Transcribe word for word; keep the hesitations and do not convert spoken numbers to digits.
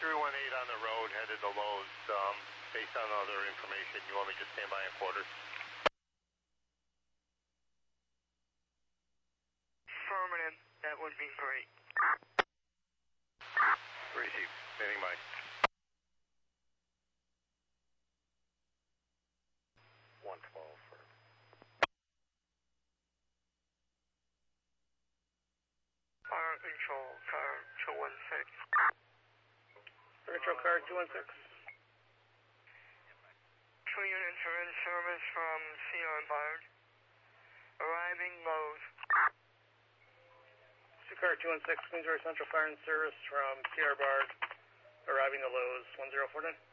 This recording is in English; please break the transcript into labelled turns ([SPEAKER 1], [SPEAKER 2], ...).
[SPEAKER 1] three one eight on the road, headed to Lowe's. Um, based on other information, you want me to stand by in quarters?
[SPEAKER 2] Affirmative. That would be great.
[SPEAKER 1] Receive. Standing by. one twelve for...
[SPEAKER 2] Fire control, car two one six.
[SPEAKER 3] Fire control, car two one six.
[SPEAKER 2] Two units are in service from C R Bard. Arriving Lowe's.
[SPEAKER 3] Car two one six, Queensbury Central Fire and Service from C R Bard. Arriving to Lowe's, one zero four nine.